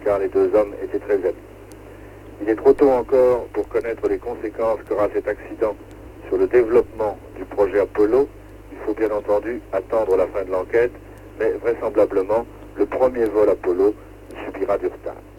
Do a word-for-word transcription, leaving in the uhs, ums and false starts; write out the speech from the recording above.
car les deux hommes étaient très amis. Il est trop tôt encore pour connaître les conséquences qu'aura cet accident sur le développement du projet Apollo. Il faut bien entendu attendre la fin de l'enquête, mais vraisemblablement, le premier vol Apollo subira du retard.